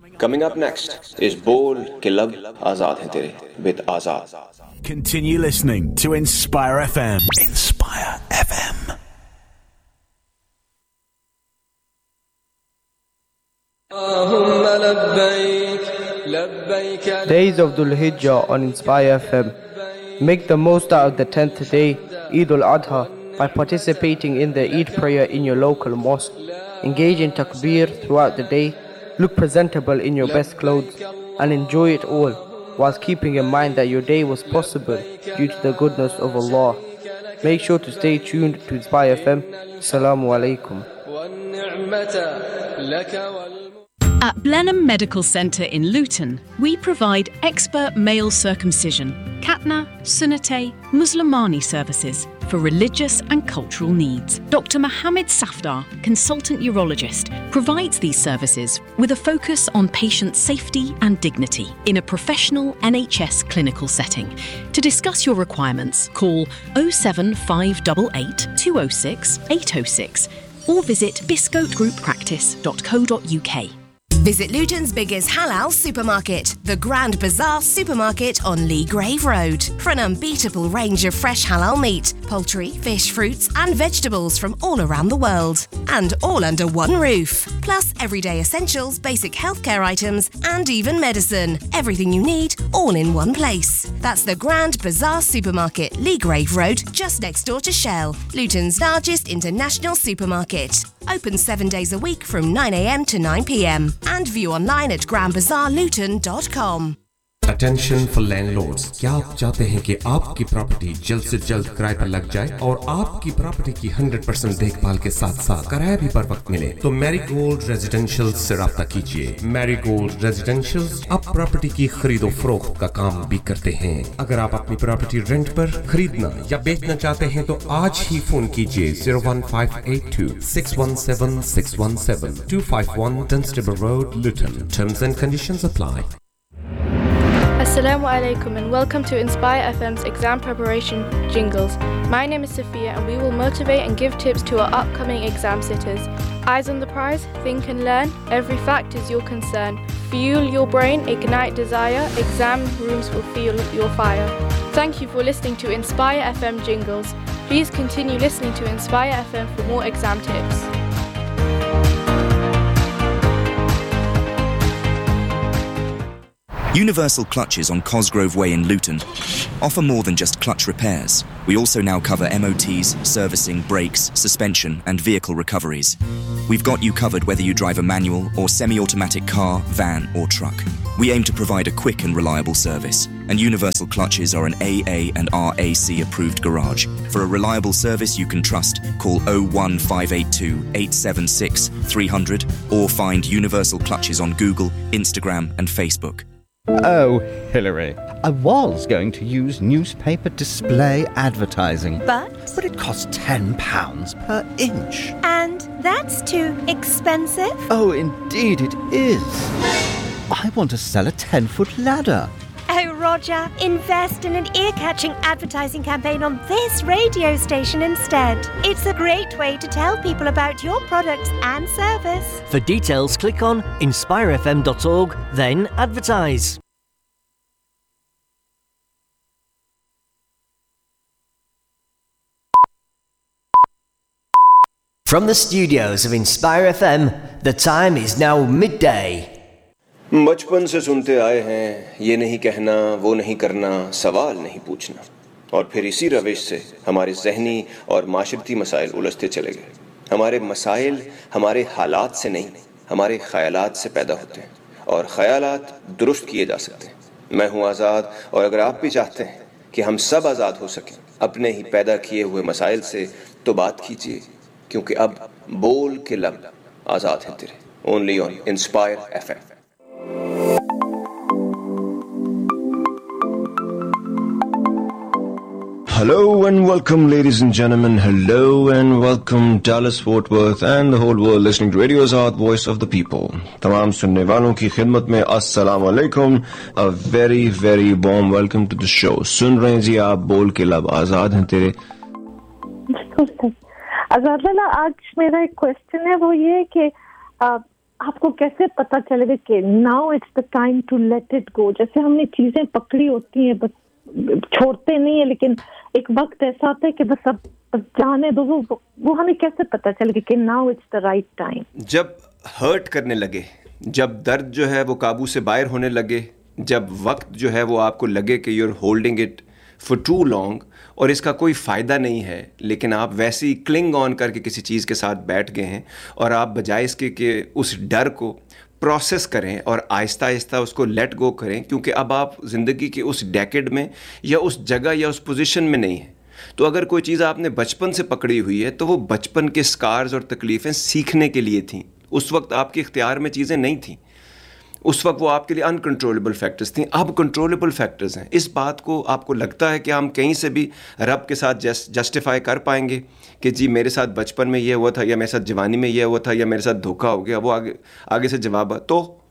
Coming up next is Bol Ke Lab Azad Hain Tere with Azad. Continue listening to Inspire FM. Inspire FM. Days of Dhul Hijjah on Inspire FM. Make the most out of the 10th day, Eid al-Adha, by participating in the Eid prayer in your local mosque. Engage in takbir throughout the day, look presentable in your best clothes, and enjoy it all, whilst keeping in mind that your day was possible due to the goodness of Allah. Make sure to stay tuned to Inspire FM. Assalamu alaikum. At Blenheim Medical Centre in Luton, we provide expert male circumcision, Khatna, Sunnate, Muslimani services for religious and cultural needs. Dr. Mohammed Safdar, consultant urologist, provides these services with a focus on patient safety and dignity in a professional NHS clinical setting. To discuss your requirements, call 07588 206 806 or visit biscotegrouppractice.co.uk. Visit Luton's biggest halal supermarket, the Grand Bazaar Supermarket on Lee Grave Road, for an unbeatable range of fresh halal meat, poultry, fish, fruits and vegetables from all around the world. And all under one roof. Plus everyday essentials, basic healthcare items and even medicine. Everything you need, all in one place. That's the Grand Bazaar Supermarket, Lee Grave Road, just next door to Shell, Luton's largest international supermarket. Open 7 days a week from 9 a.m. to 9 p.m. and view online at grandbazaarluton.com. Attention for landlords. क्या आप चाहते हैं कि आपकी property जल्द से जल्द किराए पर लग जाए और आपकी प्रॉपर्टी की 100% देखभाल के साथ साथ किराया भी पर वक्त मिले? तो मैरीगोल्ड रेजिडेंशियल्स से राब्ता कीजिए। मैरीगोल्ड रेजिडेंशियल्स अब प्रॉपर्टी की खरीदो फरोख्त का काम भी करते हैं। अगर आप अपनी प्रॉपर्टी रेंट पर खरीदना या बेचना चाहते हैं तो आज ही फोन कीजिए 01582 617 617 251 Dunstable Road, Luton. Terms and conditions apply. Assalamu alaikum and welcome to Inspire FM's exam preparation jingles. My name is Sophia and we will motivate and give tips to our upcoming exam sitters. Eyes on the prize, think and learn, every fact is your concern. Fuel your brain, ignite desire, exam rooms will feel your fire. Thank you for listening to Inspire FM jingles. Please continue listening to Inspire FM for more exam tips. Universal Clutches on Cosgrove Way in Luton offer more than just clutch repairs. We also now cover MOTs, servicing, brakes, suspension and vehicle recoveries. We've got you covered whether you drive a manual or semi-automatic car, van or truck. We aim to provide a quick and reliable service, and Universal Clutches are an AA and RAC approved garage. For a reliable service you can trust, call 01582 876 300 or find Universal Clutches on Google, Instagram and Facebook. Oh, Hilary, I was going to use newspaper display advertising. But it costs £10 per inch. And that's too expensive? Oh, indeed it is. I want to sell a 10-foot ladder. Oh, Roger, invest in an ear-catching advertising campaign on this radio station instead. It's a great way to tell people about your products and service. For details, click on inspirefm.org, then advertise. From the studios of Inspire FM, the time is now midday. बचपन से सुनते आए हैं ये नहीं कहना वो नहीं करना सवाल नहीं पूछना और फिर इसी रविश से हमारे ज़हनी और माशरती मसाइल उलझते चले गए। हमारे मसाइल हमारे हालात से नहीं हमारे ख़यालात से पैदा होते हैं और ख़यालात दुरुस्त किए जा सकते हैं। मैं हूँ आज़ाद और अगर आप भी चाहते हैं कि हम सब आज़ाद हो सकें अपने ही पैदा किए हुए मसाइल से तो बात कीजिए क्योंकि अब बोल के लब आज़ाद हैं तेरे। Only on inspire FM। Hello and welcome, ladies and gentlemen. Hello and welcome, Dallas, Fort Worth and the whole world listening to Radio Azad, Voice of the People. तमाम सुनने वालों की खिदमत में अस्सलाम वालेकुम. A very very warm welcome to the show. सुन रहे हैं जी आप बोल के लब आज़ाद हैं तेरे. आज़ाद लाला, आज मेरा एक क्वेश्चन है, वो ये है कि आपको कैसे पता चलेगा कि now it's the time to let it go? जैसे हमने चीजें पकड़ी होती हैं, बस छोड़ते नहीं है, लेकिन एक वक्त ऐसा आता है कि बस अब जाने दो. वो हमें कैसे पता चलेगा कि now it's the right time? जब हर्ट करने लगे, जब दर्द जो है वो काबू से बाहर होने लगे, जब वक्त जो है वो आपको लगे कि you are holding it for to long और इसका कोई फ़ायदा नहीं है, लेकिन आप वैसे ही क्लिंग ऑन करके किसी चीज़ के साथ बैठ गए हैं, और आप बजाय इसके कि उस डर को प्रोसेस करें और आहिस्ता आहिस्ता उसको लेट गो करें, क्योंकि अब आप ज़िंदगी के उस डेकेड में या उस जगह या उस पोजीशन में नहीं हैं. तो अगर कोई चीज़ आपने बचपन से पकड़ी हुई है तो वो बचपन के स्कार्स और तकलीफ़ें सीखने के लिए थीं. उस वक्त आपके इख्तियार में चीज़ें नहीं थीं, उस वक्त वो आपके लिए अनकंट्रोलेबल फैक्टर्स थी. अब कंट्रोलेबल फैक्टर्स हैं. इस बात को आपको लगता है कि हम कहीं से भी रब के साथ जस्टिफाई कर पाएंगे कि जी मेरे साथ बचपन में ये हुआ था, या मेरे साथ जवानी में ये हुआ था, या मेरे साथ धोखा हो गया? वो आगे से जवाब है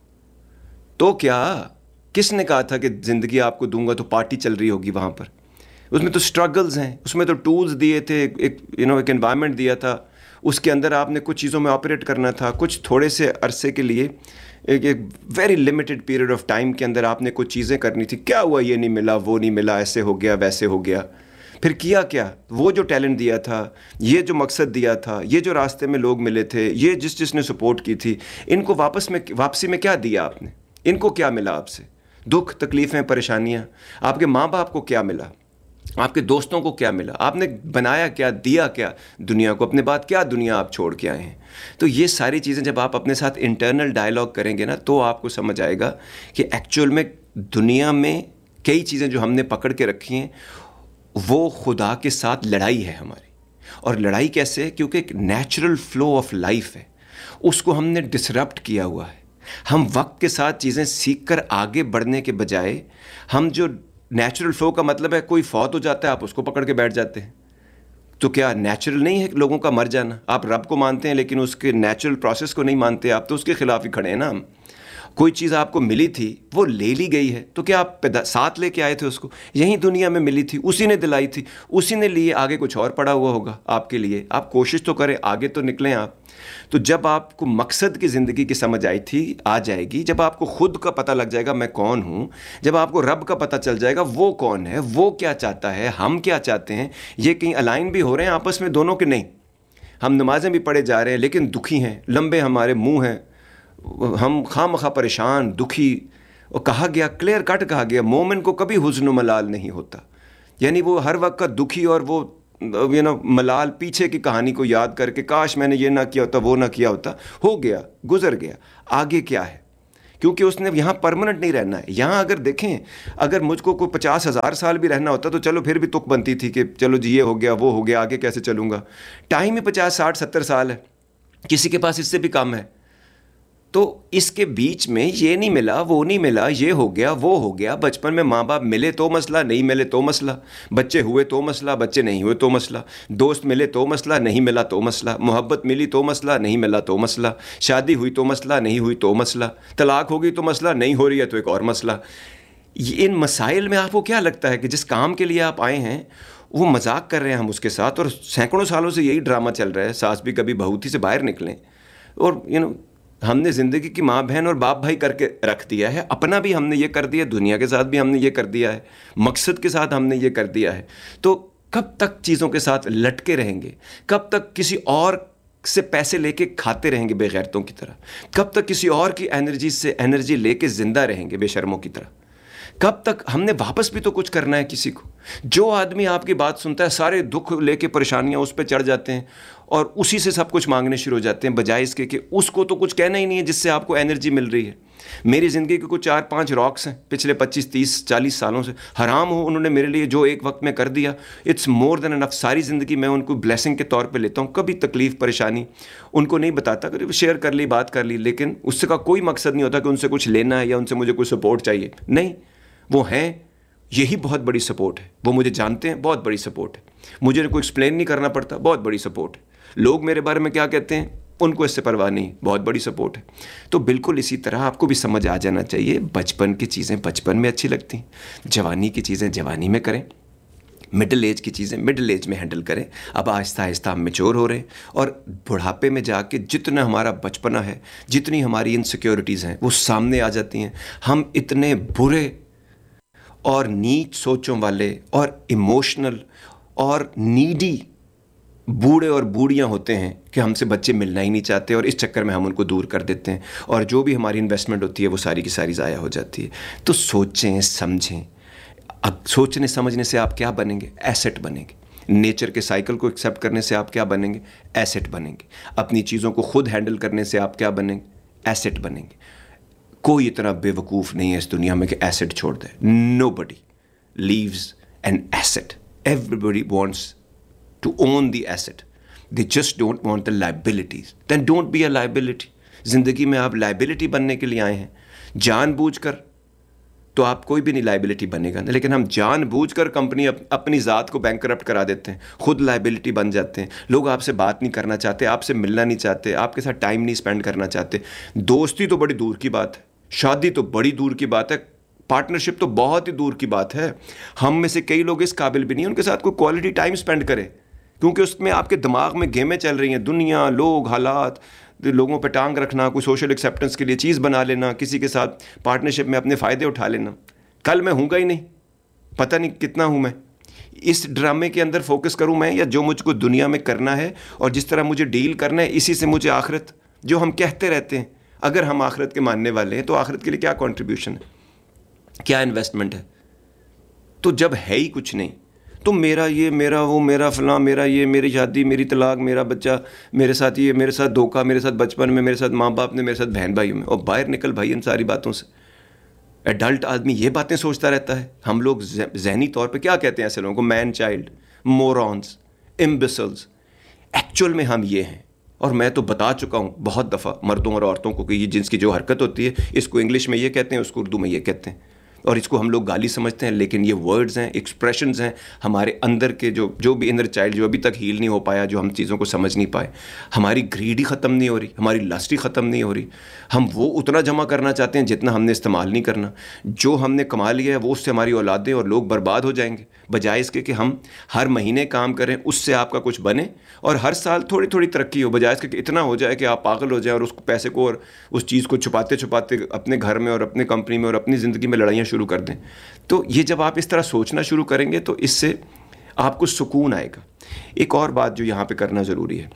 तो क्या? किसने कहा था कि ज़िंदगी आपको दूंगा तो पार्टी चल रही होगी वहाँ पर? उसमें तो स्ट्रगल्स हैं, उसमें तो टूल्स दिए थे, एक एनवायरनमेंट दिया था, उसके अंदर आपने कुछ चीज़ों में ऑपरेट करना था. कुछ थोड़े से अरसे के लिए, एक very limited period of time के अंदर आपने कुछ चीज़ें करनी थी. क्या हुआ? ये नहीं मिला, वो नहीं मिला, ऐसे हो गया, वैसे हो गया. फिर किया क्या? वो जो टैलेंट दिया था, ये जो मकसद दिया था, ये जो रास्ते में लोग मिले थे, ये जिसने सपोर्ट की थी, इनको वापसी में क्या दिया आपने? इनको क्या मिला आपसे? दुख, तकलीफ़ें, परेशानियाँ. आपके माँ बाप को क्या मिला? आपके दोस्तों को क्या मिला? आपने बनाया क्या, दिया क्या दुनिया को? अपने बाद क्या दुनिया आप छोड़ के आए हैं? तो ये सारी चीज़ें जब आप अपने साथ इंटरनल डायलॉग करेंगे ना, तो आपको समझ आएगा कि एक्चुअल में दुनिया में कई चीज़ें जो हमने पकड़ के रखी हैं वो खुदा के साथ लड़ाई है हमारी. और लड़ाई कैसे है? क्योंकि एक नेचुरल फ्लो ऑफ लाइफ है, उसको हमने डिसरप्ट किया हुआ है. हम वक्त के साथ चीज़ें सीख कर आगे बढ़ने के बजाय, हम जो नेचुरल फ्लो का मतलब है कोई फौत हो जाता है आप उसको पकड़ के बैठ जाते हैं. तो क्या नेचुरल नहीं है लोगों का मर जाना? आप रब को मानते हैं लेकिन उसके नेचुरल प्रोसेस को नहीं मानते, आप तो उसके खिलाफ ही खड़े हैं ना. हम कोई चीज़ आपको मिली थी, वो ले ली गई है, तो क्या आप साथ लेके आए थे उसको? यहीं दुनिया में मिली थी, उसी ने दिलाई थी, उसी ने लिए. आगे कुछ और पड़ा हुआ होगा आपके लिए. आप कोशिश तो करें, आगे तो निकलें आप. तो जब आपको मकसद की ज़िंदगी की समझ आ जाएगी, जब आपको खुद का पता लग जाएगा मैं कौन हूँ, जब आपको रब का पता चल जाएगा वो कौन है, वो क्या चाहता है, हम क्या चाहते हैं, ये कहीं अलाइन भी हो रहे हैं आपस में दोनों के नहीं. हम नमाजें भी पढ़े जा रहे हैं लेकिन दुखी हैं, लंबे हमारे मुंह हैं, हम खामखा परेशान, दुखी. और कहा गया, क्लियर कट कहा गया, मोमिन को कभी हुज़्न मलाल नहीं होता. यानी वो हर वक्त का दुखी और वो मलाल पीछे की कहानी को याद करके काश मैंने ये ना किया होता, वो ना किया होता. हो गया, गुजर गया, आगे क्या है? क्योंकि उसने यहाँ परमानेंट नहीं रहना है. यहाँ अगर देखें, अगर मुझको कोई 50,000 साल भी रहना होता तो चलो फिर भी तुक बनती थी कि चलो जी ये हो गया, वो हो गया, आगे कैसे चलूँगा. टाइम ही 50, 60, 70 साल है, किसी के पास इससे भी कम है. तो इसके बीच में ये नहीं मिला, वो नहीं मिला, ये हो गया, वो हो गया. बचपन में माँ बाप मिले तो मसला, नहीं मिले तो मसला. बच्चे हुए तो मसला, बच्चे नहीं हुए तो मसला. दोस्त मिले तो मसला, नहीं मिला तो मसला. मोहब्बत मिली तो मसला, नहीं मिला तो मसला. शादी हुई तो मसला, नहीं हुई तो मसला. तलाक हो गई तो मसला, नहीं हो रही है तो एक और मसला. इन मसाइल में आपको क्या लगता है कि जिस काम के लिए आप आए हैं वो मजाक कर रहे हैं हम उसके साथ, और सैकड़ों सालों से यही ड्रामा चल रहा है, सास भी कभी बहू थी से बाहर निकलें. और हमने ज़िंदगी की माँ बहन और बाप भाई करके रख दिया है. अपना भी हमने ये कर दिया, दुनिया के साथ भी हमने ये कर दिया है, मकसद के साथ हमने ये कर दिया है. तो कब तक चीज़ों के साथ लटके रहेंगे? कब तक किसी और से पैसे लेके खाते रहेंगे बेगैरतों की तरह? कब तक किसी और की एनर्जी से एनर्जी लेके ज़िंदा रहेंगे बेशर्मों की तरह? कब तक? हमने वापस भी तो कुछ करना है किसी को. जो आदमी आपकी बात सुनता है सारे दुख लेके परेशानियां उस पर चढ़ जाते हैं और उसी से सब कुछ मांगने शुरू हो जाते हैं, बजाय इसके कि उसको तो कुछ कहना ही नहीं है जिससे आपको एनर्जी मिल रही है. मेरी ज़िंदगी के कुछ 4-5 रॉक्स हैं पिछले 25, 30, 40 सालों से. हराम हो उन्होंने मेरे लिए जो एक वक्त में कर दिया, इट्स मोर देन इनफ. सारी ज़िंदगी मैं उनको ब्लेसिंग के तौर पे लेता हूँ. कभी तकलीफ़ परेशानी उनको नहीं बताता, कभी शेयर कर ली, बात कर ली, लेकिन उससे का कोई मकसद नहीं होता कि उनसे कुछ लेना है या उनसे मुझे कोई सपोर्ट चाहिए. नहीं, वो हैं, यही बहुत बड़ी सपोर्ट है. वो मुझे जानते हैं, बहुत बड़ी सपोर्ट है. मुझे कोई एक्सप्लेन नहीं करना पड़ता, बहुत बड़ी सपोर्ट है. लोग मेरे बारे में क्या कहते हैं उनको इससे परवाह नहीं, बहुत बड़ी सपोर्ट है. तो बिल्कुल इसी तरह आपको भी समझ आ जाना चाहिए, बचपन की चीज़ें बचपन में अच्छी लगती हैं, जवानी की चीज़ें जवानी में करें. مڈل ایج کی چیزیں مڈل ایج میں ہینڈل کریں. اب آہستہ آہستہ ہم میچور ہو رہے ہیں, اور بڑھاپے میں جا کے جتنا ہمارا بچپنا ہے, جتنی ہماری انسیکیورٹیز ہیں وہ سامنے آ جاتی ہیں. ہم اتنے برے اور نیچ سوچوں والے اور ایموشنل اور نیڈی بوڑھے اور بوڑھیاں ہوتے ہیں کہ ہم سے بچے ملنا ہی نہیں چاہتے, اور اس چکر میں ہم ان کو دور کر دیتے ہیں, اور جو بھی ہماری انویسٹمنٹ ہوتی ہے وہ ساری کی ساری ضائع ہو جاتی ہے. تو سوچیں سمجھیں. اب سوچنے سمجھنے سے آپ کیا بنیں گے؟ ایسٹ بنیں گے. نیچر کے سائیکل کو ایکسیپٹ کرنے سے آپ کیا بنیں گے؟ ایسٹ بنیں گے. اپنی چیزوں کو خود ہینڈل کرنے سے آپ کیا بنیں گے؟ ایسٹ بنیں گے. کوئی اتنا بے وقوف نہیں ہے اس دنیا میں کہ ایسٹ چھوڑ دے. نو بڈی leaves an asset. Every wants to own the asset. They just don't want the liabilities. Then don't be a liability. زندگی میں آپ لائبلٹی بننے کے لیے آئے ہیں جان بوجھ کر, تو آپ کوئی بھی نہیں لائبلٹی بنے گا. لیکن ہم جان بوجھ کر کمپنی اپنی ذات کو بینکرپٹ کرا دیتے ہیں, خود لائبلٹی بن جاتے ہیں. لوگ آپ سے بات نہیں کرنا چاہتے, آپ سے ملنا نہیں چاہتے, آپ کے ساتھ ٹائم نہیں اسپینڈ کرنا چاہتے. دوستی تو بڑی دور کی بات ہے, شادی تو بڑی دور کی بات ہے, پارٹنرشپ تو بہت ہی دور کی بات ہے. ہم میں سے کئی لوگ اس قابل بھی نہیں ہیں ان کے ساتھ کوئی کوالٹی ٹائم اسپینڈ کرے, کیونکہ اس میں آپ کے دماغ میں گیمیں چل رہی ہیں. دنیا, لوگ, حالات, لوگوں پہ ٹانگ رکھنا, کوئی سوشل ایکسیپٹنس کے لیے چیز بنا لینا, کسی کے ساتھ پارٹنرشپ میں اپنے فائدے اٹھا لینا. کل میں ہوں گا ہی نہیں, پتہ نہیں کتنا ہوں میں. اس ڈرامے کے اندر فوکس کروں میں, یا جو مجھ کو دنیا میں کرنا ہے اور جس طرح مجھے ڈیل کرنا ہے, اسی سے مجھے آخرت, جو ہم کہتے رہتے ہیں اگر ہم آخرت کے ماننے والے ہیں تو آخرت کے لیے کیا کنٹریبیوشن ہے, کیا انویسٹمنٹ ہے؟ تو جب ہے ہی کچھ نہیں تو میرا یہ, میرا وہ, میرا فلاں, میرا یہ, میری شادی, میری طلاق, میرا بچہ, میرے ساتھ یہ, میرے ساتھ دھوکہ, میرے ساتھ بچپن میں, میرے ساتھ ماں باپ نے, میرے ساتھ بہن بھائیوں میں. اور باہر نکل بھائی ان ساری باتوں سے. ایڈلٹ آدمی یہ باتیں سوچتا رہتا ہے. ہم لوگ ذہنی طور پہ کیا کہتے ہیں ایسے لوگوں کو؟ مین چائلڈ, مورونز, امبیسلز. ایکچوئل میں ہم یہ ہیں. اور میں تو بتا چکا ہوں بہت دفعہ مردوں اور عورتوں کو کہ یہ جنس کی جو حرکت ہوتی ہے اس کو انگلش میں یہ کہتے ہیں, اس کو اردو میں یہ کہتے ہیں, اور اس کو ہم لوگ گالی سمجھتے ہیں. لیکن یہ ورڈز ہیں, ایکسپریشنز ہیں ہمارے اندر کے, جو بھی انر چائلڈ جو ابھی تک ہیل نہیں ہو پایا, جو ہم چیزوں کو سمجھ نہیں پائے. ہماری گریڈ ہی ختم نہیں ہو رہی, ہماری لسٹ ہی ختم نہیں ہو رہی. ہم وہ اتنا جمع کرنا چاہتے ہیں جتنا ہم نے استعمال نہیں کرنا. جو ہم نے کما لیا ہے وہ اس سے ہماری اولادیں اور لوگ برباد ہو جائیں گے, بجائے اس کے کہ ہم ہر مہینے کام کریں, اس سے آپ کا کچھ بنے, اور ہر سال تھوڑی تھوڑی ترقی ہو, بجائے اس کے کہ اتنا ہو جائے کہ آپ پاگل ہو جائیں اور اس پیسے کو اور اس چیز کو چھپاتے چھپاتے اپنے گھر میں اور اپنے کمپنی میں اور اپنی زندگی میں لڑائیاں شروع کر دیں. تو یہ جب آپ اس طرح سوچنا شروع کریں گے تو اس سے آپ کو سکون آئے گا. ایک اور بات جو یہاں پہ کرنا ضروری ہے,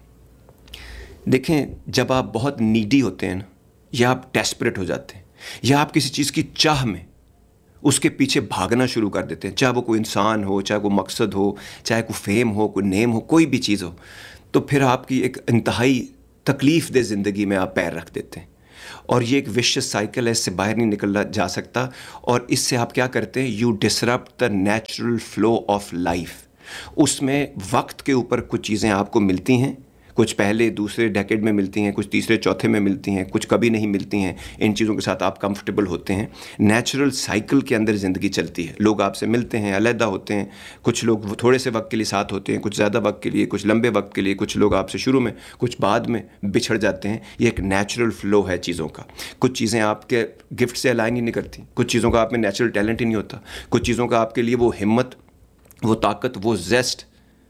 دیکھیں جب آپ بہت نیڈی ہوتے ہیں نا, یا آپ ڈیسپریٹ ہو جاتے ہیں, یا آپ کسی چیز کی چاہ میں اس کے پیچھے بھاگنا شروع کر دیتے ہیں, چاہے وہ کوئی انسان ہو, چاہے کوئی مقصد ہو, چاہے کوئی فیم ہو, کوئی نیم ہو, کوئی بھی چیز ہو, تو پھر آپ کی ایک انتہائی تکلیف دہ زندگی میں آپ پیر رکھ دیتے ہیں. اور یہ ایک وشیس سائیکل ہے, اس سے باہر نہیں نکلا جا سکتا. اور اس سے آپ کیا کرتے ہیں؟ You disrupt the natural flow of life. اس میں وقت کے اوپر کچھ چیزیں آپ کو ملتی ہیں, کچھ پہلے دوسرے ڈیکیڈ میں ملتی ہیں, کچھ تیسرے چوتھے میں ملتی ہیں, کچھ کبھی نہیں ملتی ہیں. ان چیزوں کے ساتھ آپ کمفرٹیبل ہوتے ہیں. نیچرل سائیکل کے اندر زندگی چلتی ہے. لوگ آپ سے ملتے ہیں, علیحدہ ہوتے ہیں, کچھ لوگ تھوڑے سے وقت کے لیے ساتھ ہوتے ہیں, کچھ زیادہ وقت کے لیے, کچھ لمبے وقت کے لیے, کچھ لوگ آپ سے شروع میں, کچھ بعد میں بچھڑ جاتے ہیں. یہ ایک نیچرل فلو ہے چیزوں کا. کچھ چیزیں آپ کے گفٹ سے الائن ہی نہیں کرتی, کچھ چیزوں کا آپ میں نیچرل ٹیلنٹ ہی نہیں ہوتا, کچھ چیزوں کا آپ کے لیے وہ ہمت, وہ طاقت, وہ زیسٹ,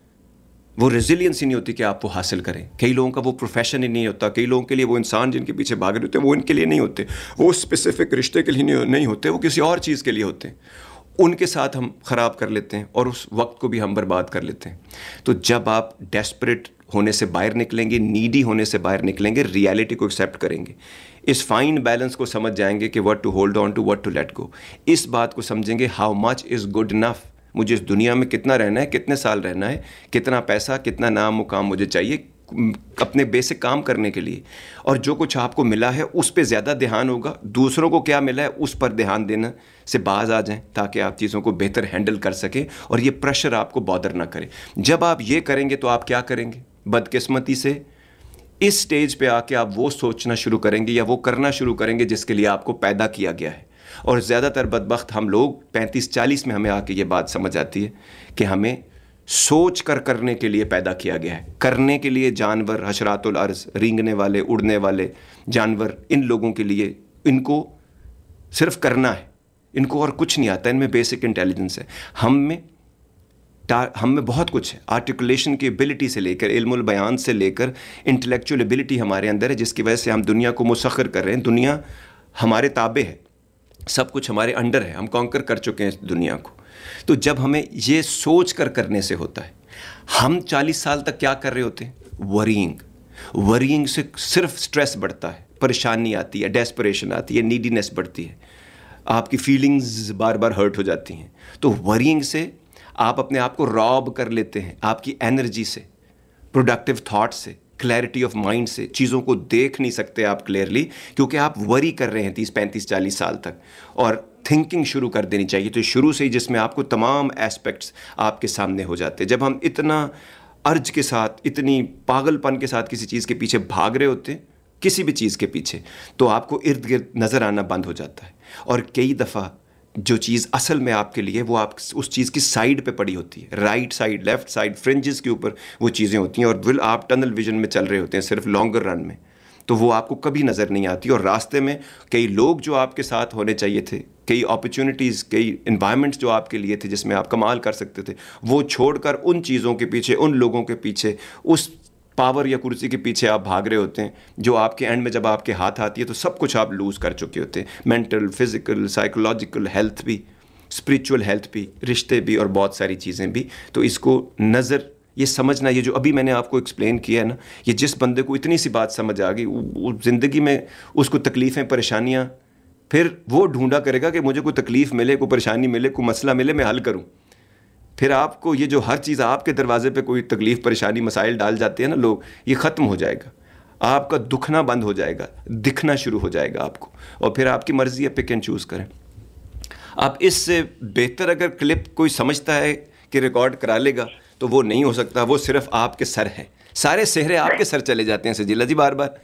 وہ ریزیلینس ہی نہیں ہوتی کہ آپ وہ حاصل کریں. کئی لوگوں کا وہ پروفیشن ہی نہیں ہوتا, کئی لوگوں کے لیے وہ انسان جن کے پیچھے بھاگ رہے ہوتے ہیں وہ ان کے لیے نہیں ہوتے, وہ اسپیسیفک رشتے کے لیے نہیں ہوتے, وہ کسی اور چیز کے لیے ہوتے ہیں. ان کے ساتھ ہم خراب کر لیتے ہیں اور اس وقت کو بھی ہم برباد کر لیتے ہیں. تو جب آپ ڈیسپریٹ ہونے سے باہر نکلیں گے, نیڈی ہونے سے باہر نکلیں گے, ریالٹی کو ایکسیپٹ کریں گے, اس فائن بیلنس کو سمجھ جائیں گے کہ what to hold on to, what to let go. اس بات کو سمجھیں گے, how much is good enough. مجھے اس دنیا میں کتنا رہنا ہے, کتنے سال رہنا ہے, کتنا پیسہ, کتنا نام مقام مجھے چاہیے اپنے بیسک کام کرنے کے لیے. اور جو کچھ آپ کو ملا ہے اس پہ زیادہ دھیان ہوگا, دوسروں کو کیا ملا ہے اس پر دھیان دینا سے باز آ جائیں تاکہ آپ چیزوں کو بہتر ہینڈل کر سکیں اور یہ پریشر آپ کو بادر نہ کرے. جب آپ یہ کریں گے تو آپ کیا کریں گے؟ بدقسمتی سے اس سٹیج پہ آ کے آپ وہ سوچنا شروع کریں گے یا وہ کرنا شروع کریں گے جس کے لیے آپ کو پیدا کیا گیا ہے. اور زیادہ تر بدبخت ہم لوگ 35-40 میں ہمیں آ کے یہ بات سمجھ آتی ہے کہ ہمیں سوچ کر کرنے کے لیے پیدا کیا گیا ہے. کرنے کے لیے جانور, حشرات الارض, رینگنے والے, اڑنے والے جانور, ان لوگوں کے لیے ان کو صرف کرنا ہے, ان کو اور کچھ نہیں آتا, ان میں بیسک انٹیلیجنس ہے. ہم میں ہم میں بہت کچھ ہے, آرٹیکولیشن کی ایبلٹی سے لے کر علم البیان سے لے کر انٹلیکچوئل ایبلٹی ہمارے اندر ہے, جس کی وجہ سے ہم دنیا کو مسخر کر رہے ہیں. دنیا ہمارے تابع ہے, سب کچھ ہمارے انڈر ہے, ہم کانکر کر چکے ہیں اس دنیا کو. تو جب ہمیں یہ سوچ کر کرنے سے ہوتا ہے, ہم 40 سال تک کیا کر رہے ہوتے ہیں؟ ورینگ سے صرف سٹریس بڑھتا ہے, پریشانی آتی ہے, ڈیسپریشن آتی ہے, نیڈینس بڑھتی ہے, آپ کی فیلنگز بار بار ہرٹ ہو جاتی ہیں. تو ورینگ سے آپ اپنے آپ کو راب کر لیتے ہیں, آپ کی انرجی سے, پروڈکٹیو تھاٹ سے, کلیئرٹی آف مائنڈ سے. چیزوں کو دیکھ نہیں سکتے آپ کلیئرلی, کیونکہ آپ وری کر رہے ہیں 30 35 40 سال تک. اور تھنکنگ شروع کر دینی چاہیے تو شروع سے ہی, جس میں آپ کو تمام ایسپیکٹس آپ کے سامنے ہو جاتے ہیں. جب ہم اتنا ارج کے ساتھ, اتنی پاگل پن کے ساتھ کسی چیز کے پیچھے بھاگ رہے ہوتے ہیں, کسی بھی چیز کے پیچھے, تو آپ کو ارد گرد نظر آنا بند ہو جاتا ہے. اور کئی دفعہ جو چیز اصل میں آپ کے لیے, وہ آپ اس چیز کی سائڈ پہ پڑی ہوتی ہے, right side, left side, fringes کے اوپر وہ چیزیں ہوتی ہیں, اور آپ ٹنل ویژن میں چل رہے ہوتے ہیں صرف لانگر رن میں, تو وہ آپ کو کبھی نظر نہیں آتی. اور راستے میں کئی لوگ جو آپ کے ساتھ ہونے چاہیے تھے, کئی اپرچونیٹیز, کئی انوائرمنٹس جو آپ کے لیے تھے جس میں آپ کمال کر سکتے تھے, وہ چھوڑ کر ان چیزوں کے پیچھے, ان لوگوں کے پیچھے, اس پاور یا کرسی کے پیچھے آپ بھاگ رہے ہوتے ہیں, جو آپ کے اینڈ میں جب آپ کے ہاتھ آتی ہے تو سب کچھ آپ لوز کر چکے ہوتے ہیں. مینٹل, فزیکل, سائیکولوجیکل ہیلتھ بھی, اسپریچول ہیلتھ بھی, رشتے بھی, اور بہت ساری چیزیں بھی. تو اس کو نظر, یہ سمجھنا, یہ جو ابھی میں نے آپ کو ایکسپلین کیا ہے نا, یہ جس بندے کو اتنی سی بات سمجھ آ گئی, وہ زندگی میں اس کو تکلیفیں, پریشانیاں, پھر وہ ڈھونڈا کرے گا کہ مجھے کوئی تکلیف ملے, کوئی پریشانی ملے, کوئی مسئلہ ملے, میں حل کروں. پھر آپ کو یہ جو ہر چیز آپ کے دروازے پہ کوئی تکلیف, پریشانی, مسائل ڈال جاتے ہیں نا لوگ, یہ ختم ہو جائے گا. آپ کا دکھنا بند ہو جائے گا, دکھنا شروع ہو جائے گا آپ کو, اور پھر آپ کی مرضی ہے, پک اینڈ چوز کریں. آپ اس سے بہتر اگر کلپ کوئی سمجھتا ہے کہ ریکارڈ کرا لے گا, تو وہ نہیں ہو سکتا. وہ صرف آپ کے سر ہے, سارے سہرے آپ کے سر چلے جاتے ہیں سجیلا جی بار بار.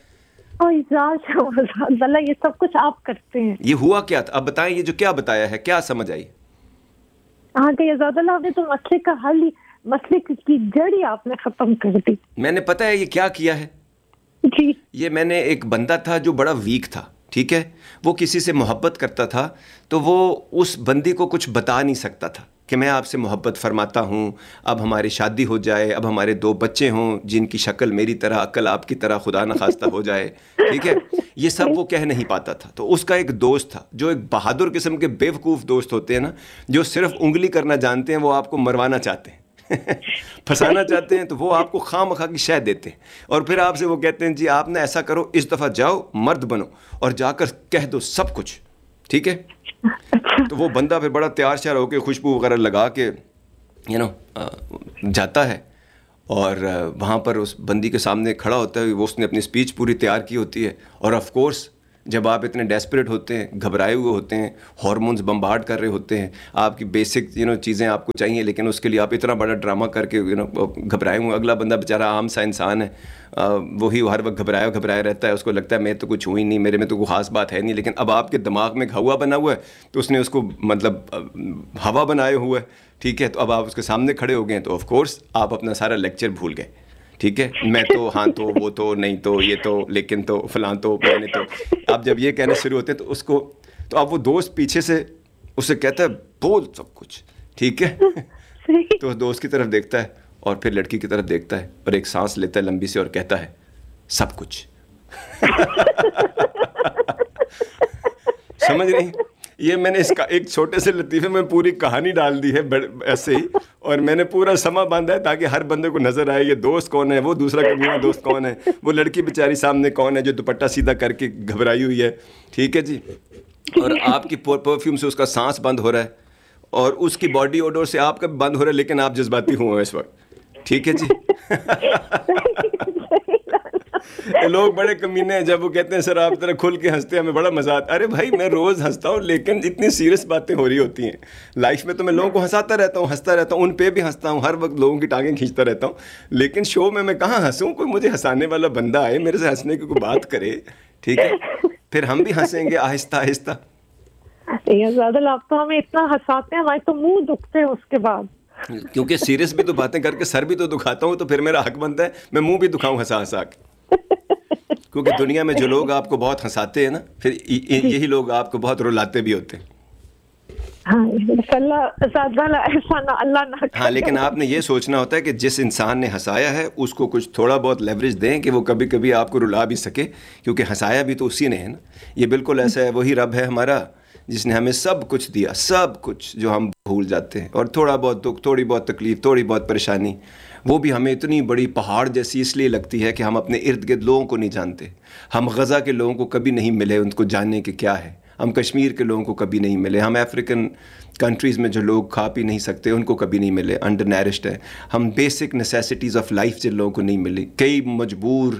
یہ سب کچھ آپ کرتے ہیں. یہ ہوا کیا تھا, اب بتائیں, یہ جو کیا بتایا ہے, کیا سمجھ آئی؟ آزاد اللہ نے تو مسئلے کا حل ہی, مسئلے کی جڑ ہی آپ نے ختم کر دی. میں نے پتہ ہے یہ کیا کیا ہے جی. یہ میں نے, ایک بندہ تھا جو بڑا ویک تھا, ٹھیک ہے, وہ کسی سے محبت کرتا تھا, تو وہ اس بندے کو کچھ بتا نہیں سکتا تھا کہ میں آپ سے محبت فرماتا ہوں, اب ہماری شادی ہو جائے, اب ہمارے 2 بچے ہوں جن کی شکل میری طرح, عقل آپ کی طرح, خدا نخواستہ ہو جائے, ٹھیک ہے. یہ سب وہ کہہ نہیں پاتا تھا. تو اس کا ایک دوست تھا, جو ایک بہادر قسم کے بیوقوف دوست ہوتے ہیں نا, جو صرف انگلی کرنا جانتے ہیں, وہ آپ کو مروانا چاہتے ہیں, پھنسانا چاہتے ہیں, تو وہ آپ کو خواہ مخواہ کی شے دیتے ہیں, اور پھر آپ سے وہ کہتے ہیں جی آپ نے ایسا کرو, اس دفعہ جاؤ, مرد بنو, اور جا کر کہہ دو سب کچھ, ٹھیک ہے. تو وہ بندہ پھر بڑا تیار شیار ہو کے, خوشبو وغیرہ لگا کے, جاتا ہے, اور وہاں پر اس بندی کے سامنے کھڑا ہوتا ہے. وہ اس نے اپنی اسپیچ پوری تیار کی ہوتی ہے, اور آف کورس جب آپ اتنے ڈیسپریٹ ہوتے ہیں, گھبرائے ہوئے ہوتے ہیں, ہارمونز بمبارڈ کر رہے ہوتے ہیں, آپ کی بیسک چیزیں آپ کو چاہیے, لیکن اس کے لیے آپ اتنا بڑا ڈرامہ کر کے گھبرائے ہوئے. اگلا بندہ بیچارہ عام سا انسان ہے, وہی ہر وقت گھبرایا رہتا ہے, اس کو لگتا ہے میں تو کچھ ہوئی نہیں, میرے میں تو کوئی خاص بات ہے نہیں. لیکن اب آپ کے دماغ میں ایک ہوا بنا ہوا ہے, تو اس نے اس کو مطلب ہوا بنائے ہوا ہے, ٹھیک ہے. تو اب آپ اس کے سامنے کھڑے ہو گئے ہیں, تو آف کورس آپ اپنا سارا لیکچر بھول گئے, ٹھیک ہے. میں تو, ہاں تو, وہ تو, نہیں تو, یہ تو, لیکن تو, فلاں تو, میں نے تو. آپ جب یہ کہنے شروع ہوتے ہیں تو اس کو, تو اب وہ دوست پیچھے سے اسے کہتا ہے بول سب کچھ, ٹھیک ہے. تو اس دوست کی طرف دیکھتا ہے, اور پھر لڑکی کی طرف دیکھتا ہے, اور ایک سانس لیتا ہے لمبی سے, اور کہتا ہے سب کچھ. سمجھ نہیں, یہ میں نے اس کا ایک چھوٹے سے لطیفے میں پوری کہانی ڈال دی ہے ایسے ہی, اور میں نے پورا سما باندھا ہے تاکہ ہر بندے کو نظر آئے یہ دوست کون ہے, وہ دوسرا کمینہ دوست کون ہے, وہ لڑکی بیچاری سامنے کون ہے جو دوپٹہ سیدھا کر کے گھبرائی ہوئی ہے, ٹھیک ہے جی. اور آپ کی پرفیوم سے اس کا سانس بند ہو رہا ہے, اور اس کی باڈی اوڈور سے آپ کا بھی بند ہو رہا ہے, لیکن آپ جذباتی ہوئے ہیں اس وقت, ٹھیک ہے جی. لوگ بڑے کمینے ہیں, جب وہ کہتے ہیں سر آپ طرح کھل کے ہنستے ہیں, ہمیں بڑا مزہ آتا ہے. ارے بھائی میں روز ہنستا ہوں, لیکن اتنی سیریس باتیں ہو رہی ہوتی ہیں لائف میں, تو میں لوگوں کو ہنساتا رہتا ہوں, ہنستا رہتا ہوں, ان پہ بھی ہنستا ہوں, ہر وقت لوگوں کی ٹانگیں کھینچتا رہتا ہوں, لیکن شو میں کہاں ہنسوں, کوئی مجھے ہنسانے والا بندہ آئے, میرے سے ہنسنے کی کوئی بات کرے, ٹھیک ہے, پھر ہم بھی ہنسیں گے آہستہ آہستہ. زیادہ آپ تو ہمیں اتنا ہنساتے ہیں, ہمارے تو منہ دکھتے ہیں اس کے بعد, کیونکہ سیریس بھی تو باتیں کر کے سر بھی تو دکھاتا ہوں, تو پھر میرا حق بنتا ہے میں منہ بھی دکھاؤں ہنسا ہنسا کے. کیونکہ دنیا میں جو لوگ آپ کو بہت ہنساتے ہیں نا, پھر یہی لوگ آپ کو بہت رلاتے بھی ہوتے ہیں. ہاں لیکن آپ نے یہ سوچنا ہوتا ہے کہ جس انسان نے ہنسایا ہے اس کو کچھ تھوڑا بہت لیوریج دیں کہ وہ کبھی کبھی آپ کو رلا بھی سکے, کیونکہ ہنسایا بھی تو اسی نے ہے نا. یہ بالکل ایسا ہے, وہی رب ہے ہمارا جس نے ہمیں سب کچھ دیا, سب کچھ جو ہم بھول جاتے ہیں, اور تھوڑا بہت دکھ, تھوڑی بہت تکلیف, تھوڑی بہت پریشانی, وہ بھی ہمیں اتنی بڑی پہاڑ جیسی اس لیے لگتی ہے کہ ہم اپنے ارد گرد لوگوں کو نہیں جانتے. ہم غزہ کے لوگوں کو کبھی نہیں ملے ان کو جاننے کے کیا ہے, ہم کشمیر کے لوگوں کو کبھی نہیں ملے, ہم افریقن کنٹریز میں جو لوگ کھا پی نہیں سکتے ان کو کبھی نہیں ملے, انڈر نیرشڈ ہیں, ہم بیسک نیسیسٹیز آف لائف جن لوگوں کو نہیں ملی, کئی مجبور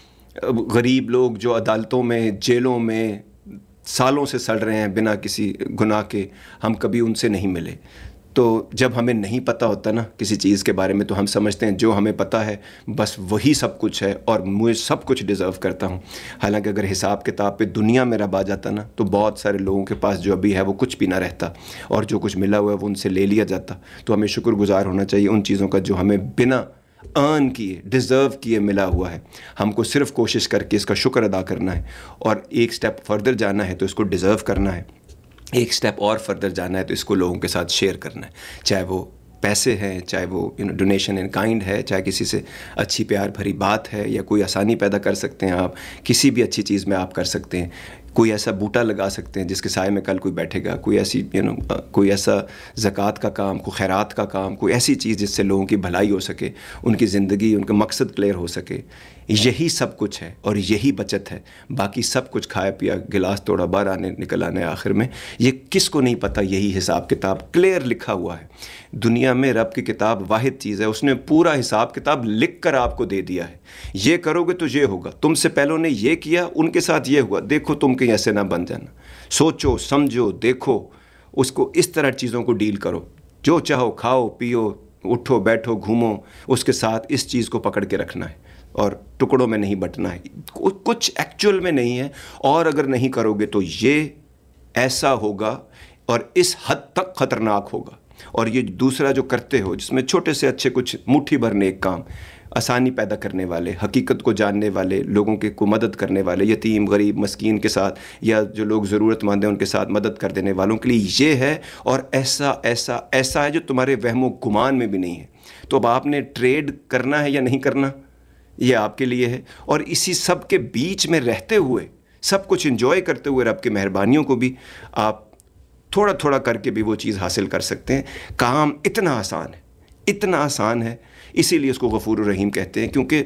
غریب لوگ جو عدالتوں میں, جیلوں میں سالوں سے سڑ رہے ہیں بنا کسی گناہ کے, ہم کبھی ان سے نہیں ملے. تو جب ہمیں نہیں پتہ ہوتا نا کسی چیز کے بارے میں تو ہم سمجھتے ہیں جو ہمیں پتہ ہے بس وہی سب کچھ ہے اور مجھے سب کچھ ڈیزرو کرتا ہوں. حالانکہ اگر حساب کتاب پہ دنیا میں رب آ جاتا نا تو بہت سارے لوگوں کے پاس جو ابھی ہے وہ کچھ بھی نہ رہتا, اور جو کچھ ملا ہوا ہے وہ ان سے لے لیا جاتا. تو ہمیں شکر گزار ہونا چاہیے ان چیزوں کا جو ہمیں بنا ارن کیے, ڈیزرو کیے ملا ہوا ہے. ہم کو صرف کوشش کر کے اس کا شکر ادا کرنا ہے, اور ایک سٹیپ فردر جانا ہے تو اس کو ڈیزرو کرنا ہے, ایک سٹیپ اور فردر جانا ہے تو اس کو لوگوں کے ساتھ شیئر کرنا ہے, چاہے وہ پیسے ہیں, چاہے وہ ڈونیشن ان کائنڈ ہے, چاہے کسی سے اچھی پیار بھری بات ہے, یا کوئی آسانی پیدا کر سکتے ہیں آپ کسی بھی اچھی چیز میں آپ کر سکتے ہیں. کوئی ایسا بوٹا لگا سکتے ہیں جس کے سائے میں کل کوئی بیٹھے گا, کوئی ایسی کوئی ایسا زکوٰۃ کا کام, کوئی خیرات کا کام, کوئی ایسی چیز جس سے لوگوں کی بھلائی ہو سکے, ان کی زندگی, ان کا مقصد کلیئر ہو سکے. یہی سب کچھ ہے اور یہی بچت ہے. باقی سب کچھ کھایا پیا, گلاس توڑا باہر نکل آنے آخر میں, یہ کس کو نہیں پتہ. یہی حساب کتاب کلیئر لکھا ہوا ہے. دنیا میں رب کی کتاب واحد چیز ہے, اس نے پورا حساب کتاب لکھ کر آپ کو دے دیا ہے. یہ کرو گے تو یہ ہوگا, تم سے پہلوں نے یہ کیا ان کے ساتھ یہ ہوا, دیکھو تم کہیں ایسے نہ بن جانا. سوچو سمجھو دیکھو, اس کو اس طرح چیزوں کو ڈیل کرو, جو چاہو کھاؤ پیو, اٹھو بیٹھو گھومو, اس کے ساتھ اس چیز کو پکڑ کے رکھنا ہے اور ٹکڑوں میں نہیں بٹنا ہے. کچھ ایکچوئل میں نہیں ہے, اور اگر نہیں کرو گے تو یہ ایسا ہوگا اور اس حد تک خطرناک ہوگا. اور یہ دوسرا جو کرتے ہو جس میں چھوٹے سے اچھے کچھ مٹھی بھر نیک کام, آسانی پیدا کرنے والے, حقیقت کو جاننے والے, لوگوں کے کو مدد کرنے والے, یتیم غریب مسکین کے ساتھ یا جو لوگ ضرورت مند ہیں ان کے ساتھ مدد کر دینے والوں کے لیے یہ ہے, اور ایسا ایسا ایسا ہے جو تمہارے وہم و گمان میں بھی نہیں ہے. تو اب آپ نے ٹریڈ کرنا ہے یا نہیں کرنا, یہ آپ کے لیے ہے. اور اسی سب کے بیچ میں رہتے ہوئے, سب کچھ انجوائے کرتے ہوئے رب کی مہربانیوں کو بھی آپ تھوڑا تھوڑا کر کے بھی وہ چیز حاصل کر سکتے ہیں. کام اتنا آسان ہے, اتنا آسان ہے, اسی لیے اس کو غفور الرحیم کہتے ہیں, کیونکہ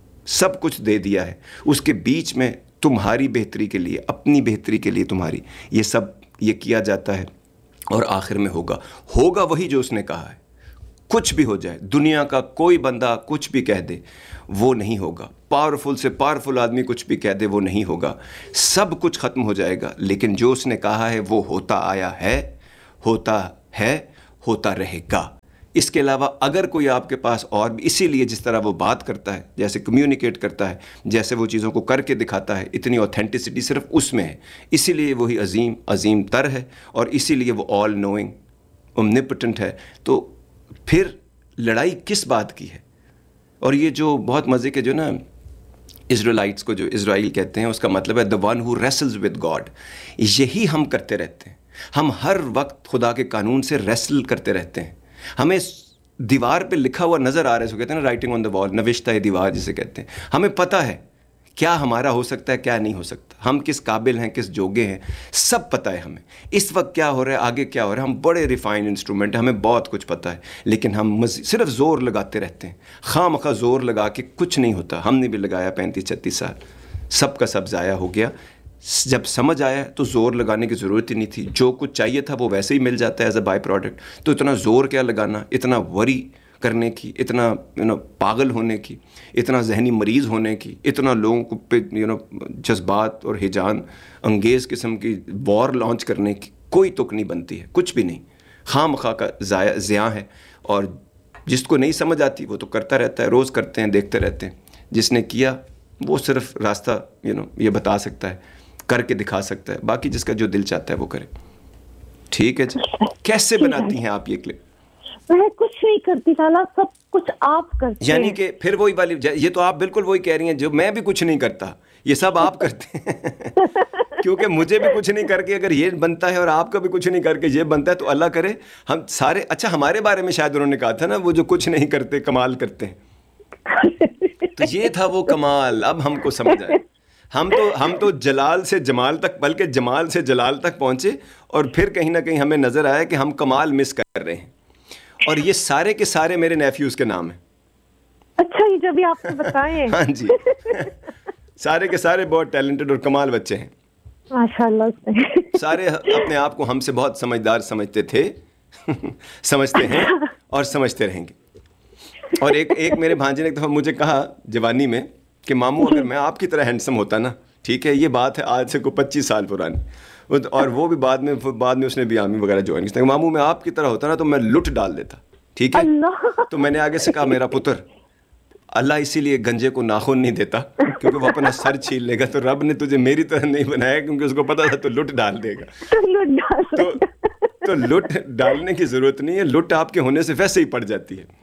سب کچھ دے دیا ہے. اس کے بیچ میں تمہاری بہتری کے لیے, اپنی بہتری کے لیے تمہاری, یہ سب یہ کیا جاتا ہے. اور آخر میں ہوگا وہی جو اس نے کہا ہے. کچھ بھی ہو جائے, دنیا کا کوئی بندہ کچھ بھی کہہ دے وہ نہیں ہوگا, پاورفل سے پاورفل آدمی کچھ بھی کہہ دے وہ نہیں ہوگا. سب کچھ ختم ہو جائے گا, لیکن جو اس نے کہا ہے وہ ہوتا آیا ہے, ہوتا رہے گا. اس کے علاوہ اگر کوئی آپ کے پاس اور بھی, اسی لیے جس طرح وہ بات کرتا ہے, جیسے کمیونیکیٹ کرتا ہے, جیسے وہ چیزوں کو کر کے دکھاتا ہے, اتنی اوتھینٹسٹی صرف اس میں ہے. اسی لیے وہی عظیم تر ہے, اور اسی لیے وہ آل نوئنگ اومنیپوٹنٹ ہے. تو پھر لڑائی کس بات کی ہے؟ اور یہ جو بہت مزے کے جو نا اسرائیلائٹس کو جو اسرائیل کہتے ہیں, اس کا مطلب ہے the one who wrestles with God. یہی ہم کرتے رہتے ہیں, ہم ہر وقت خدا کے قانون سے ریسل کرتے رہتے ہیں. ہمیں دیوار پہ لکھا ہوا نظر آ رہا ہے, اس کو کہتے ہیں نا رائٹنگ آن دا وال, نوشتہ دیوار جسے کہتے ہیں. ہمیں پتہ ہے کیا ہمارا ہو سکتا ہے کیا نہیں ہو سکتا, ہم کس قابل ہیں کس جوگے ہیں, سب پتہ ہے ہمیں. اس وقت کیا ہو رہا ہے, آگے کیا ہو رہا ہے, ہم بڑے ریفائنڈ انسٹرومنٹ ہیں, ہمیں بہت کچھ پتہ ہے, لیکن ہم صرف زور لگاتے رہتے ہیں. خواہ مخواہ زور لگا کے کچھ نہیں ہوتا. ہم نے بھی لگایا 35-36 سال, سب کا سب ضائع ہو گیا. جب سمجھ آیا تو زور لگانے کی ضرورت ہی نہیں تھی, جو کچھ چاہیے تھا وہ ویسے ہی مل جاتا ہے ایز اے بائی پروڈکٹ. تو اتنا زور کیا لگانا, اتنا وری کرنے کی, اتنا پاگل ہونے کی, اتنا ذہنی مریض ہونے کی, اتنا لوگوں کو پہ جذبات اور ہیجان انگیز قسم کی وار لانچ کرنے کی کوئی تک نہیں بنتی ہے, کچھ بھی نہیں. خواہ مخواہ کا ضیاع ہے. اور جس کو نہیں سمجھ آتی وہ تو کرتا رہتا ہے, روز کرتے ہیں, دیکھتے رہتے ہیں. جس نے کیا وہ صرف راستہ یہ بتا سکتا ہے, کر کے دکھا سکتا ہے. باقی جس کا جو دل چاہتا ہے وہ کرے. ٹھیک ہے جی. کیسے بناتی ہیں آپ یہ کلپ؟ میں کچھ نہیں کرتی خالہ, سب کچھ آپ کرتے ہیں. یعنی کہ پھر وہی والی, یہ تو آپ بالکل وہی کہہ رہی ہیں جو میں بھی کچھ نہیں کرتا. یہ سب آپ کرتے ہیں کیونکہ مجھے بھی کچھ نہیں کر کے اگر یہ بنتا ہے اور آپ کا بھی کچھ نہیں کر کے یہ بنتا ہے تو اللہ کرے ہم سارے. اچھا ہمارے بارے میں شاید انہوں نے کہا تھا نا, وہ جو کچھ نہیں کرتے کمال کرتے ہیں, تو یہ تھا وہ کمال. اب ہم کو سمجھ آئے. ہم تو جلال سے جمال تک, بلکہ جمال سے جلال تک پہنچے, اور پھر کہیں نہ کہیں ہمیں نظر آیا کہ ہم کمال مس کر رہے ہیں. اور یہ سارے کے سارے میرے نیفیوز کے نام ہیں. اچھا یہ جو بھی آپ نے بتائے. ہاں جی, سارے کے سارے بہت ٹیلنٹڈ اور کمال بچے ہیں ماشاءاللہ. سارے اپنے آپ کو ہم سے بہت سمجھدار سمجھتے تھے, سمجھتے ہیں اور سمجھتے رہیں گے. اور ایک میرے بھانجے نے ایک دفعہ مجھے کہا جوانی میں کہ ماموں اگر میں آپ کی طرح ہینڈسم ہوتا نا, ٹھیک ہے, یہ بات ہے آج سے کوئی 25 سال پرانی, اور وہ بھی بعد میں اس نے بھی آرمی وغیرہ جوائن کیا. ماموں میں آپ کی طرح ہوتا نا تو میں لٹ ڈال دیتا, ٹھیک ہے. تو میں نے آگے سے کہا میرا پتر, اللہ اسی لیے گنجے کو ناخن نہیں دیتا کیونکہ وہ اپنا سر چھین لے گا, تو رب نے تجھے میری طرح نہیں بنایا کیونکہ اس کو پتا تھا تو لٹ ڈال دے گا. تو لٹ ڈالنے کی ضرورت نہیں ہے, لٹ آپ کے ہونے سے ویسے ہی پڑ جاتی ہے.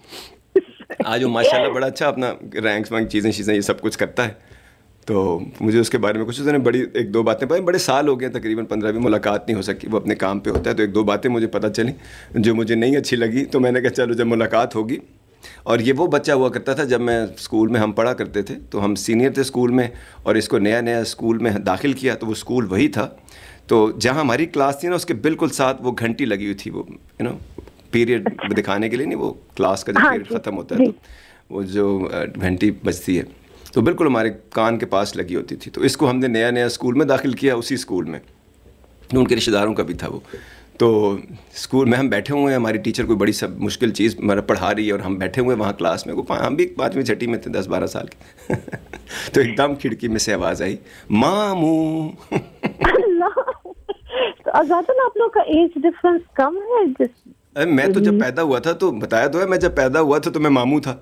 آج وہ ماشاءاللہ بڑا اچھا اپنا رینکس وینک چیزیں یہ سب کچھ کرتا ہے. تو مجھے اس کے بارے میں کچھ نے بڑی ایک دو باتیں پتہ, بڑے سال ہو گئے تقریباً 15 بھی ملاقات نہیں ہو سکی, وہ اپنے کام پہ ہوتا ہے. تو ایک دو باتیں مجھے پتہ چلیں جو مجھے نہیں اچھی لگی, تو میں نے کہا چلو جب ملاقات ہوگی. اور یہ وہ بچہ ہوا کرتا تھا جب میں اسکول میں ہم پڑھا کرتے تھے, تو ہم سینئر تھے اسکول میں, اور اس کو نیا اسکول میں داخل کیا تو وہ اسکول وہی تھا. تو جہاں ہماری کلاس تھی نا اس کے بالکل ساتھ وہ گھنٹی لگی ہوئی تھی, وہ پیریڈ دکھانے کے لیے نہیں, وہ کلاس کا جب پیریڈ ختم ہوتا ہے تو وہ جو گھنٹی بجتی ہے تو بالکل ہمارے کان کے پاس لگی ہوتی تھی. تو اس کو ہم نے نیا اسکول میں داخل کیا, اسی اسکول میں ان کے رشتہ داروں کا بھی تھا وہ. تو اسکول میں ہم بیٹھے ہوئے ہیں, ہماری ٹیچر کوئی بڑی سب مشکل چیز پڑھا رہی ہے اور ہم بیٹھے ہوئے ہیں وہاں کلاس میں, ہم بھی 5ویں 6ٹی میں تھے 10-12 سال کے. تو ایک دم کھڑکی میں سے آواز آئی, ماموں. آزادن آپ لوگ کا ایج ڈفرنس کم ہے؟ میں تو جب پیدا ہوا تھا تو بتایا تو ہے, میں جب پیدا ہوا تھا تو میں ماموں تھا.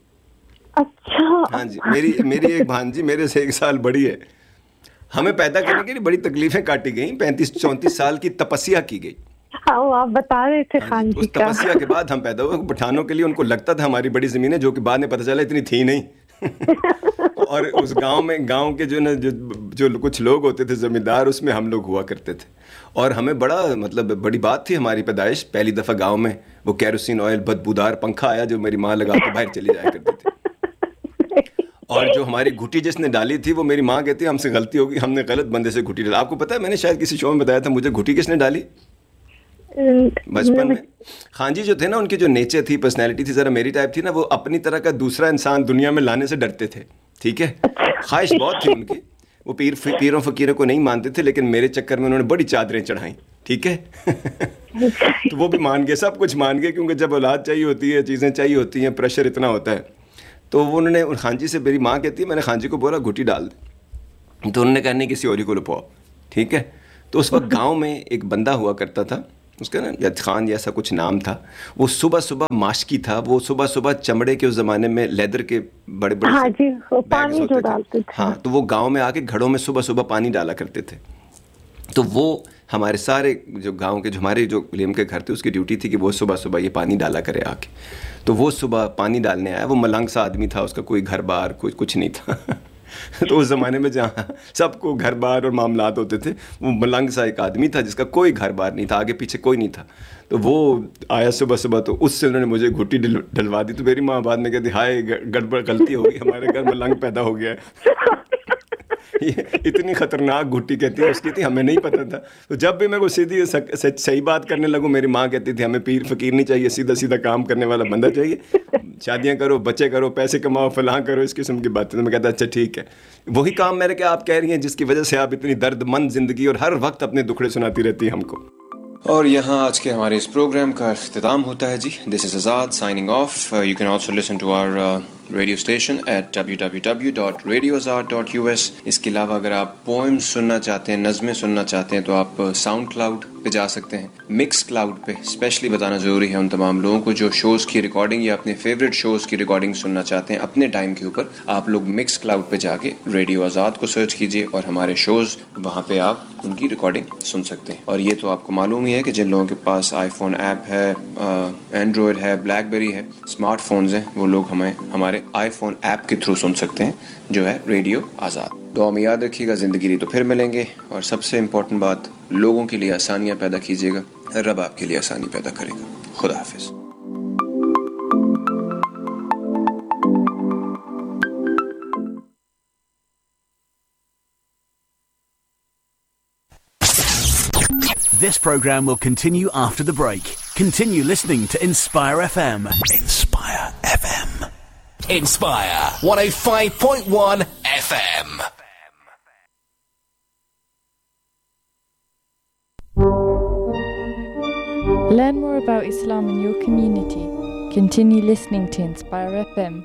اچھا. ہاں جی, میری ایک بھانجی میرے سے 1 سال بڑی ہے. ہمیں پیدا کرنے کے لیے بڑی تکلیفیں کاٹی گئیں, 35-34 سال کی تپسیا کی گئی. آپ بتا رہے تھے خان جی. اس تپسیا کے بعد ہم پیدا ہوئے. پٹھانوں کے لیے ان کو لگتا تھا ہماری بڑی زمین ہے, جو کہ بعد میں پتہ چلا اتنی تھی نہیں. اور اس گاؤں کے جو کچھ لوگ ہوتے تھے زمیندار, اس میں ہم لوگ ہوا کرتے تھے. اور ہمیں بڑا بڑی بات تھی ہماری پیدائش. پہلی دفعہ گاؤں میں وہ کیروسین آئل بدبودار پنکھا آیا جو میری ماں لگا کے باہر چلی جایا کرتی تھی. اور جو ہماری گھٹی جس نے ڈالی تھی وہ میری ماں کہتی ہے ہم سے غلطی ہوگی, ہم نے غلط بندے سے گھٹی ڈالی. آپ کو پتا ہے میں نے شاید کسی شو میں بتایا تھا مجھے گھٹی کس نے ڈالی بچپن میں. خان جی جو تھے نا, ان کی جو نیچر تھی, پرسنالٹی تھی, ذرا میری ٹائپ تھی نا. وہ اپنی طرح کا دوسرا انسان دنیا میں لانے سے ڈرتے تھے, ٹھیک ہے. خواہش بہت تھی ان کی, وہ پیروں فقیروں کو نہیں مانتے تھے, لیکن میرے چکر میں انہوں نے بڑی چادریں چڑھائیں, ٹھیک ہے. تو وہ بھی مان گئے, سب کچھ مان گئے, کیونکہ جب اولاد چاہیے ہوتی ہے, چیزیں چاہیے ہوتی ہیں, پریشر اتنا ہوتا ہے. تو انہوں نے خان جی سے, میری ماں کہتی ہے میں نے خان جی کو بولا گھٹی ڈال دیں, تو انہوں نے کہا نہیں کسی اور کو لپاؤ, ٹھیک ہے. تو اس وقت گاؤں میں ایک بندہ ہوا کرتا تھا, اس کا نا یاد خان جیسا کچھ نام تھا. وہ صبح ماشکی تھا, وہ صبح چمڑے کے اس زمانے میں لیدر کے بڑے پانی جو ڈالتے تھے. ہاں, تو وہ گاؤں میں آ کے گھڑوں میں صبح پانی ڈالا کرتے تھے. تو وہ ہمارے سارے جو گاؤں کے جو ہمارے جو ولیم کے گھر تھے, اس کی ڈیوٹی تھی کہ وہ صبح یہ پانی ڈالا کرے آ کے. تو وہ صبح پانی ڈالنے آیا. وہ ملنگ سا آدمی تھا, اس کا کوئی گھر بار کوئی کچھ نہیں تھا. تو اس زمانے میں جہاں سب کو گھر بار اور معاملات ہوتے تھے, وہ ملنگ سا ایک آدمی تھا جس کا کوئی گھر بار نہیں تھا, آگے پیچھے کوئی نہیں تھا. تو وہ آیا صبح, تو اس سے انہوں نے مجھے گھٹی ڈلوا دی. تو میری ماں بعد میں کہتی ہائے گڑبڑ غلطی ہو گئی, ہمارے گھر ملنگ پیدا ہو گیا ہے. یہ اتنی خطرناک گھٹی کہتی ہے اس کی تھی, ہمیں نہیں پتہ تھا. تو جب بھی میں کو سیدھی صحیح بات کرنے لگوں, میری ماں کہتی تھی ہمیں پیر فقیر نہیں چاہیے, سیدھا کام کرنے والا بندہ چاہیے, شادیاں کرو, بچے کرو, پیسے کماؤ, فلاں کرو, اس قسم کی باتیں. تو میں کہتا اچھا ٹھیک ہے, وہی کام میرے کہ آپ کہہ رہی ہیں جس کی وجہ سے آپ اتنی درد مند زندگی اور ہر وقت اپنے دکھڑے سناتی رہتی ہیں ہم کو. اور یہاں آج کے ہمارے اس پروگرام کا اختتام ہوتا ہے جی. دس از آزاد signing off. You can also listen to our radio station at www.radioazad.us. اس کے علاوہ اگر آپ پوئمز سننا چاہتے ہیں, نظمیں سننا چاہتے ہیں, تو آپ ساؤنڈ کلاؤڈ پہ جا سکتے ہیں. مکس کلاؤڈ پہ اسپیشلی بتانا ضروری ہے ان تمام لوگوں کو جو شوز کی ریکارڈنگ یا اپنے فیوریٹ شوز کی ریکارڈنگ سننا چاہتے ہیں اپنے ٹائم کے اوپر, آپ لوگ مکس کلاؤڈ پہ جا کے ریڈیو آزاد کو سرچ کیجیے اور ہمارے شوز وہاں پہ آپ ان کی ریکارڈنگ سن سکتے ہیں. اور یہ تو آپ کو معلوم ہی ہے کہ جن لوگوں کے پاس آئی فون ایپ ہے, اینڈرائڈ ہے, بلیک بیری ہے, اسمارٹ فونز ہیں, وہ لوگ ہمیں ہمارے آئی فون ایپ کے تھرو سن سکتے ہیں جو ہے ریڈیو آزاد. दुआ में याद रखिएगा, जिंदगी तो फिर मिलेंगे और सबसे इम्पोर्टेंट बात, लोगों के लिए आसानियां पैदा कीजिएगा, रब आपके लिए आसानी पैदा करेगा। खुदा हाफिज। This program will continue after the break. Continue listening to Inspire FM. Inspire FM. Inspire 105.1 FM. Learn more about Islam in your community. Continue listening to Inspire FM.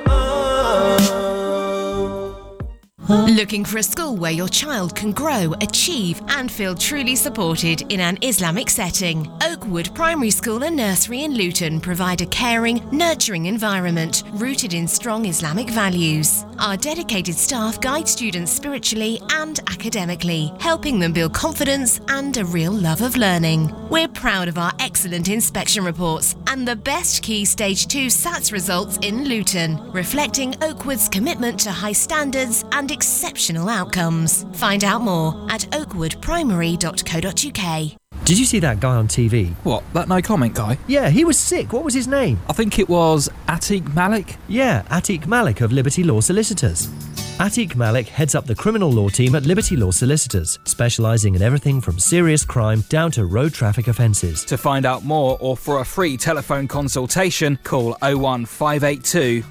Looking for a school where your child can grow, achieve and feel truly supported in an Islamic setting? Oakwood Primary School and Nursery in Luton provide a caring, nurturing environment rooted in strong Islamic values. Our dedicated staff guide students spiritually and academically, helping them build confidence and a real love of learning. We're proud of our excellent inspection reports and the best Key Stage 2 SATS results in Luton, reflecting Oakwood's commitment to high standards and exceptional outcomes. Find out more at oakwoodprimary.co.uk. Did you see that guy on TV? What, that no comment guy? Yeah, he was sick. What was his name? I think it was Atiq Malik. Yeah, Atiq Malik of Liberty Law Solicitors. Atiq Malik heads up the criminal law team at Liberty Law Solicitors, specialising in everything from serious crime down to road traffic offences. To find out more or for a free telephone consultation, call 01582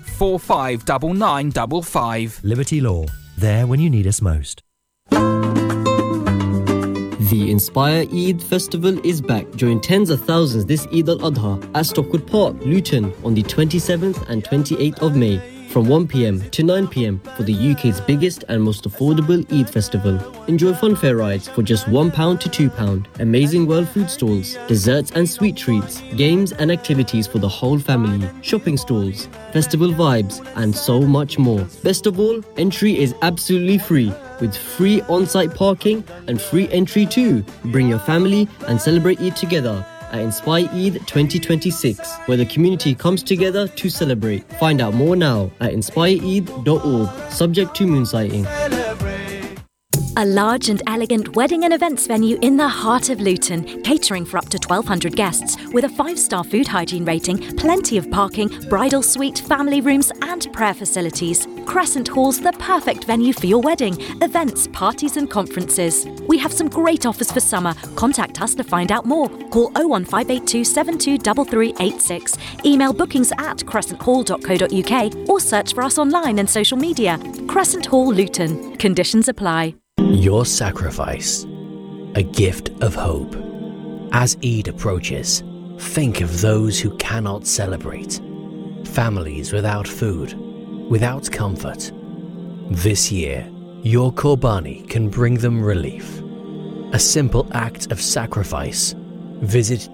459955. Liberty Law, there when you need us most. The Inspire Eid Festival is back. Join tens of thousands this Eid al-Adha at Stockwood Park, Luton on the 27th and 28th of May from 1 p.m. to 9 p.m. for the UK's biggest and most affordable Eid festival. Enjoy funfair rides for just £1 to £2, amazing world food stalls, desserts and sweet treats, games and activities for the whole family, shopping stalls, festival vibes and so much more. Best of all, entry is absolutely free, with free on-site parking and free entry too. Bring your family and celebrate Eid together at Inspire Eid 2026, where the community comes together to celebrate. Find out more now at inspireeid.org, subject to moon sighting. A large and elegant wedding and events venue in the heart of Luton, catering for up to 1,200 guests, with a 5-star food hygiene rating, plenty of parking, bridal suite, family rooms and prayer facilities. Crescent Hall's the perfect venue for your wedding, events, parties and conferences. We have some great offers for summer. Contact us to find out more. Call 01582 723386. Email bookings@crescenthall.co.uk or search for us online and social media. Crescent Hall Luton. Conditions apply. Your sacrifice, a gift of hope. As Eid approaches, think of those who cannot celebrate. Families without food, without comfort. This year, your Qurbani can bring them relief. A simple act of sacrifice. Visit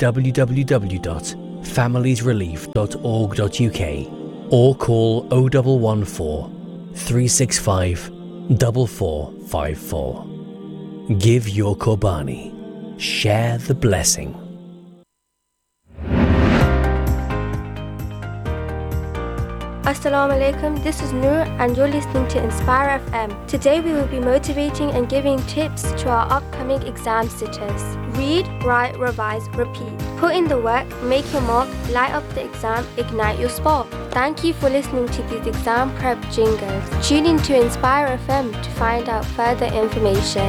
www.familiesrelief.org.uk or call 0114 365 4454. Give your Qurbani. Share the blessing. Assalamu alaikum, this is Noor and you're listening to Inspire FM. Today we will be motivating and giving tips to our upcoming exam sitters. Read, write, revise, repeat. Put in the work, make your mark, light up the exam, ignite your spark. Thank you for listening to these exam prep jingles. Tune in to Inspire FM to find out further information.